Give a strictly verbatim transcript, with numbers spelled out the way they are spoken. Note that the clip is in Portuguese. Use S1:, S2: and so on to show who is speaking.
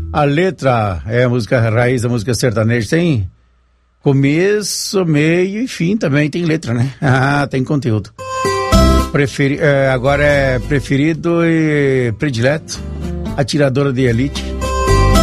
S1: A letra é a música raiz, a música sertaneja, tem começo, meio e fim também, tem letra, né? Ah, tem conteúdo. Preferi, é, agora é preferido e predileto, atiradora de elite.